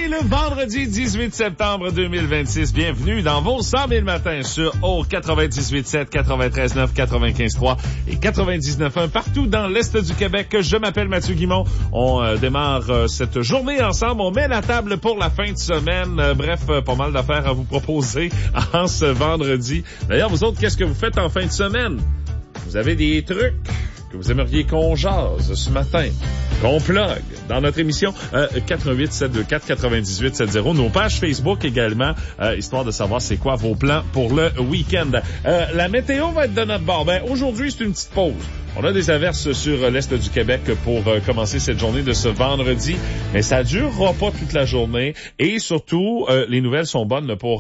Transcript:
le vendredi 18 septembre 2026. Bienvenue dans vos 100 000 matins sur au 98.7, 93.9, 95.3 et 99.1 partout dans l'Est du Québec. Je m'appelle Mathieu Guimond. On démarre cette journée ensemble. On met la table pour la fin de semaine. Bref, pas mal d'affaires à vous proposer en ce vendredi. D'ailleurs, vous autres, qu'est-ce que vous faites en fin de semaine? Vous avez des trucs que vous aimeriez qu'on jase ce matin, qu'on plug dans notre émission 88-724-9870, nos pages Facebook également, histoire de savoir c'est quoi vos plans pour le week-end. La météo va être de notre bord. Aujourd'hui, c'est une petite pause. On a des averses sur l'Est du Québec pour commencer cette journée de ce vendredi, mais ça durera pas toute la journée et surtout, les nouvelles sont bonnes pour